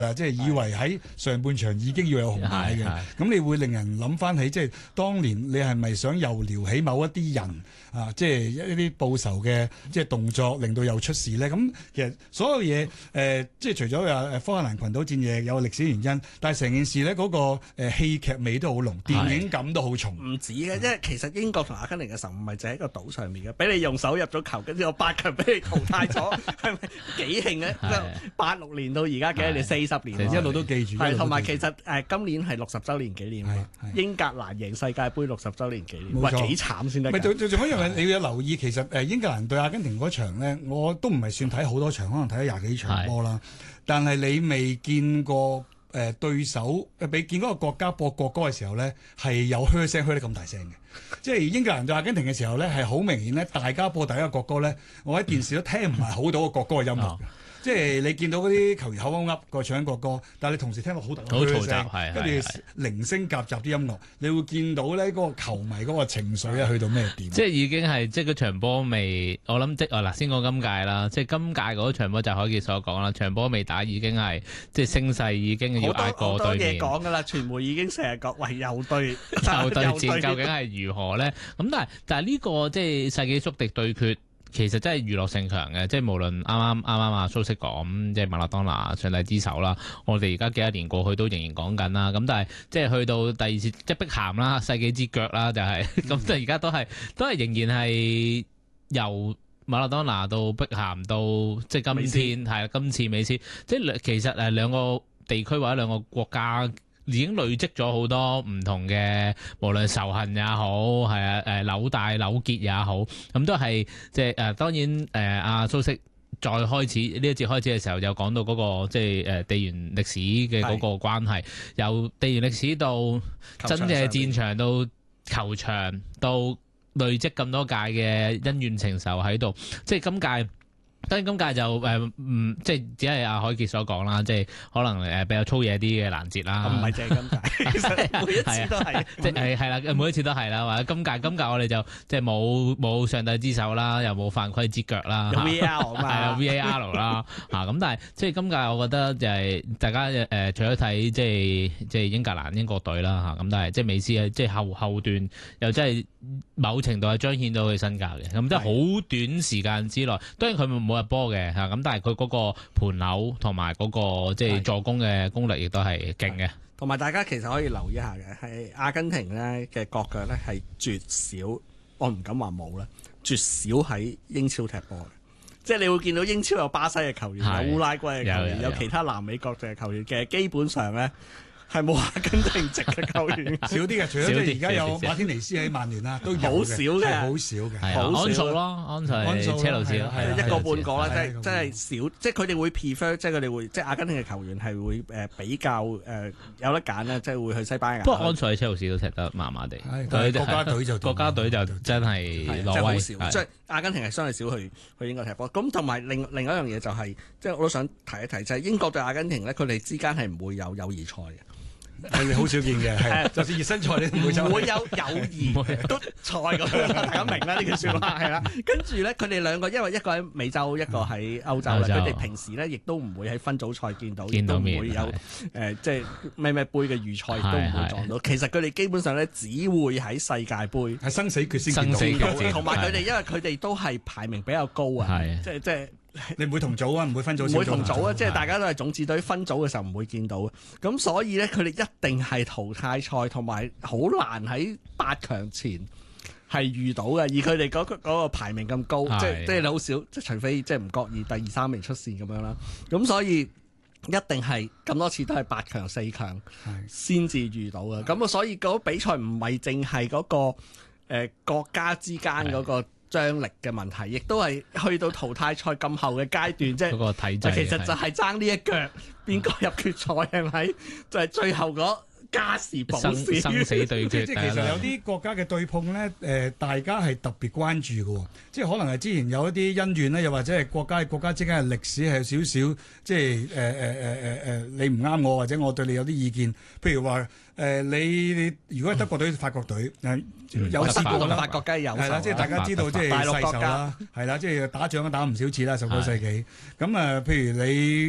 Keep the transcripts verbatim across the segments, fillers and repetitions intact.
啊，即係以為喺上半場已經要有紅牌嘅，咁你會令人諗翻起，即係當年你係咪想又撩起某一啲人啊？即係一啲報仇嘅即係動作，令到又出事咧？咁其實所有嘢誒、呃，即係除咗話誒福克蘭群島戰役有歷史原因，但係成件事咧嗰、那個誒、呃、戲劇味都好濃，電影感都好重。 唔止嘅，因為其實英國同阿根廷嘅仇唔係就喺個島上面嘅，俾你用手入咗球，跟住我八強俾你淘汰咗，係咪幾興咧？八六年到而家幾多年？四十年， 一路都記住。 係同埋其實誒、呃、今年係六十週年紀念啊！英格蘭贏世界盃六十週年紀念，哇幾慘先得！ 咪仲仲仲一樣嘢，你要留意，其實誒英格蘭對阿根廷嗰場咧，我都唔係算睇好多場，可能睇咗廿幾場波啦。但係你未見過誒、呃、對手誒，未見嗰個國家播國歌嘅時候咧，係有噓聲噓得咁大聲嘅。即係英格蘭對阿根廷嘅時候咧，係好明顯咧，大家播第一個國歌咧，我喺電視都聽唔係好到個國歌嘅音樂。嗯即係你見到嗰啲球員口噏噏個唱國歌，但係你同時聽到好大好嘈雜，跟住零星夾雜啲音樂，你會見到咧嗰個球迷嗰個情緒咧去到咩點？ 即係已經係即係嗰場波未，我諗即係嗱先講今屆啦，即係今屆嗰場波就海傑所講啦，場波未打已經係即係聲勢已經要嗌過對面。 好多嘢講㗎啦，傳媒已經成日講喂又對又對戰究竟係如何咧？咁但係但係呢個即係世紀宿敵對決。其實真係娛樂性強嘅，即係無論啱啱啱啱阿蘇式講，即係馬拉當拿上帝之手啦，我哋而家幾多年過去都仍然講緊啦。咁但係即係去到第二次即係碧咸啦，世紀之腳啦，就係咁。即係而家都係都係仍然係由馬拉當拿到碧咸到即係今天係今次美斯，即係其實誒兩個地區或者兩個國家。已經累積咗好多唔同嘅，無論仇恨也好，係啊誒紐帶紐結也好，咁都係即係誒當然誒阿蘇式再開始呢一節開始嘅時候，又講到嗰、那個即係誒地緣歷史嘅嗰個關係，由地緣歷史到真嘅戰場到球場到累積咁多屆嘅恩怨情仇喺度，即係今屆。當然今屆就誒嗯，即係只係阿海傑所講啦，即係可能誒比較粗野啲嘅攔截啦。 唔係淨係今屆，其實每一次都係， 即係係啦，每一次都係啦。或者今屆今屆我哋就即係冇冇上帝之手啦，又冇犯規之腳啦。 有 V A R 嘛？ 係啊 ，V A R 啦嚇。咁但係即係今屆我覺得就係大家誒、呃、除咗睇即係即係英格蘭英國隊啦嚇，咁但係即係美斯啊，即係後後段又真係某程度係彰顯到佢身價嘅。咁即係好短時間之內，當然佢冇入波嘅嚇，咁但係佢嗰個盤扭同埋嗰個即係助攻嘅功力亦都係勁嘅。 同埋大家其實可以留意下嘅係阿根廷咧嘅國腳咧係絕少，我唔敢話冇啦，絕少喺英超踢波嘅。即係你會見到英超有巴西嘅球員，有烏拉圭嘅球員，有，有，有，有其他南美國籍嘅球員嘅，基本上咧。係冇阿根廷籍嘅球員， 少啲嘅，除咗即係而家有馬天尼斯喺曼聯啦，都好少嘅， 好少嘅， 安素咯，安素，安素車路士咯， 一個半個啦，即係真係少，即係佢哋會 prefer，即係佢哋會，即係阿根廷嘅球員係會誒比較誒有得揀啦，即係會去西班牙。 不過安素喺車路士都踢得麻麻地， 佢國家隊就國家隊就真係挪威， 即係阿根廷係相對少去去英國踢波。咁同埋另另一樣嘢就係，即係我都想提一提，就係英國對阿根廷咧，佢哋之間係唔會有友誼賽嘅。 佢哋好少見嘅，係就算熱身賽你唔會， 唔會有友誼都賽咁樣，大家明啦呢句説話係啦。跟住咧，佢哋兩個因為一個喺美洲，一個喺歐洲啦，佢哋平時咧亦都唔會喺分組賽見到，亦都唔會有誒即係咩咩杯嘅預賽，亦都唔會撞到。其實佢哋基本上咧只會喺世界盃係生死決先見到， 同埋佢哋因為佢哋都係排名比較高啊，即係即係。 你唔會同組啊，唔會分組， 唔會同組啊，即係大家都係種子隊分組嘅時候唔會見到，咁所以咧佢哋一定係淘汰賽，同埋好難喺八強前係遇到嘅，而佢哋嗰個嗰個排名咁高，即係即係好少，即係除非即係唔覺意第二三名出線咁樣啦，咁所以一定係咁多次都係八強四強先至遇到嘅，咁啊所以嗰比賽唔係淨係嗰個誒、呃、國家之間嗰個張力嘅問題，亦都係去到淘汰賽咁後嘅階段，即係個體制， 其實就係爭呢一腳，邊個入決賽係咪？就係、是、最後嗰加時保時生死對決。 即係其實有啲國家嘅對碰咧，誒、呃，大家係特別關注嘅，即係可能係之前有一啲恩怨咧，又或者係國家國家之間嘅歷史係有少少，即係誒誒誒誒誒，你唔啱我，或者我對你有啲意見，譬如話。誒、呃、你你如果係德國隊、嗯、法國隊誒、嗯、有試過啦， 法國梗係有係啦，即係大家知道即係世仇啦，係啦，即係打仗都打唔少次啦，十九世紀咁啊、呃。譬如你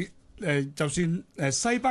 誒就算誒西班